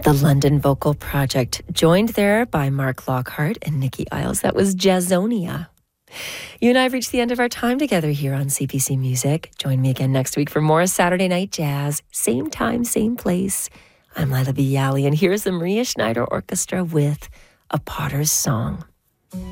The London Vocal Project, joined there by Mark Lockhart and Nikki Isles. That was Jazzonia. You and I have reached the end of our time together here on CBC Music. Join me again next week for more Saturday Night Jazz. Same time, same place. I'm Lila B. Yali, and here's the Maria Schneider Orchestra with A Potter's Song.